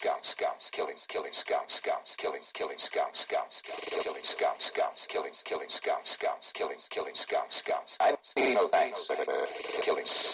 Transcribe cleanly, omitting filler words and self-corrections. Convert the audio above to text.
scouts, killing scouts, killing scouts, killing scouts, killing scouts, killing scouts. I need no thanks for killing